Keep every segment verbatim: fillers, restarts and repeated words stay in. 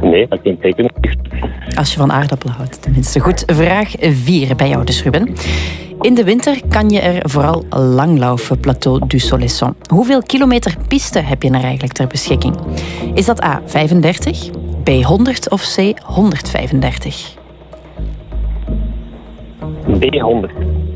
Nee, dat klinkt zeker niet. Als je van aardappelen houdt, tenminste. Goed, vraag vier bij jou dus, Ruben. In de winter kan je er vooral langlaufen, Plateau du Soleçon. Hoeveel kilometer piste heb je er eigenlijk ter beschikking? Is dat A, vijfendertig, B, honderd of C, honderdvijfendertig? B, honderd.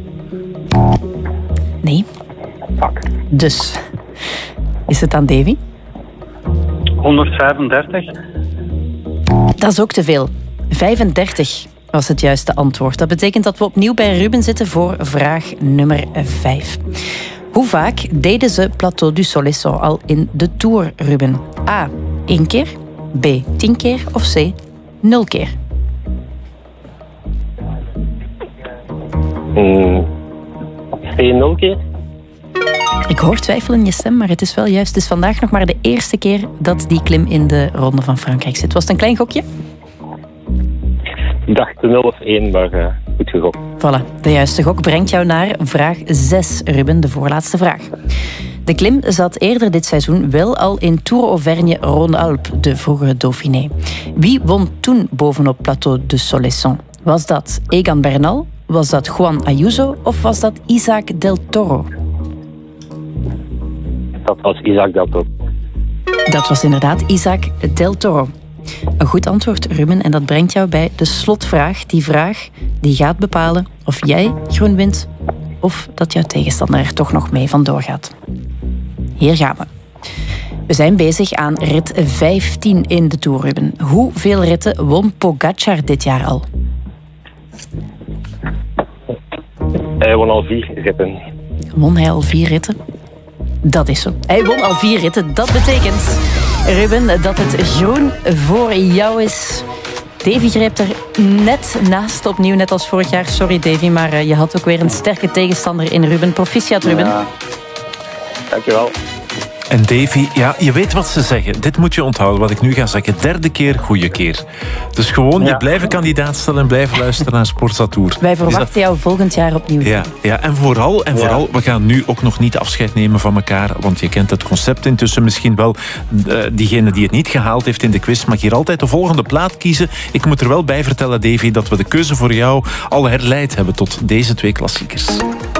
Nee. Fuck. Dus, is het aan Davy? honderdvijfendertig. Dat is ook te veel. vijfendertig was het juiste antwoord. Dat betekent dat we opnieuw bij Ruben zitten voor vraag nummer vijf. Hoe vaak deden ze Plateau du Soleçon al in de Tour, Ruben? A, één keer. B, tien keer. Of C, nul keer. Mm, C, nul keer. Ik hoor twijfel in je stem, maar het is wel juist. Het is vandaag nog maar de eerste keer dat die klim in de Ronde van Frankrijk zit. Was het een klein gokje? Ik dacht nul of één, maar uh, goed gegokt. Voilà, de juiste gok brengt jou naar vraag zes, Ruben, de voorlaatste vraag. De klim zat eerder dit seizoen wel al in Tour Auvergne-Rhône-Alpes, de vroegere Dauphiné. Wie won toen bovenop Plateau de Soleçon? Was dat Egan Bernal, was dat Juan Ayuso of was dat Isaac Del Toro? Dat was Isaac Del Toro. Dat was inderdaad Isaac Del Toro. Een goed antwoord, Ruben, en dat brengt jou bij de slotvraag. Die vraag die gaat bepalen of jij groen wint of dat jouw tegenstander er toch nog mee vandoor gaat. Hier gaan we. We zijn bezig aan rit vijftien in de Tour, Ruben. Hoeveel ritten won Pogacar dit jaar al? Hij won al vier ritten. Won hij al vier ritten? Dat is zo. Hij won al vier ritten. Dat betekent, Ruben, dat het groen voor jou is. Davy greep er net naast, opnieuw net als vorig jaar. Sorry Davy, maar je had ook weer een sterke tegenstander in Ruben. Proficiat, Ruben. Ja. Dankjewel. En Davy, ja, je weet wat ze zeggen. Dit moet je onthouden, wat ik nu ga zeggen. Derde keer, goede keer. Dus gewoon, Ja. je blijven kandidaat stellen en blijven luisteren naar Sportza Tour. Wij verwachten dat... jou volgend jaar opnieuw. Ja, ja, en vooral, en vooral, we gaan nu ook nog niet afscheid nemen van elkaar, want je kent het concept intussen misschien wel. Uh, diegene die het niet gehaald heeft in de quiz mag hier altijd de volgende plaat kiezen. Ik moet er wel bij vertellen, Davy, dat we de keuze voor jou al herleid hebben tot deze twee klassiekers.